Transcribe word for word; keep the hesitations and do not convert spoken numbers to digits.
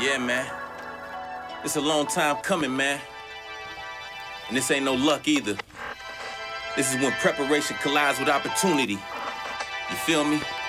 Yeah, man. It's a long time coming, man. And this ain't no luck either. This is when preparation collides with opportunity. You feel me?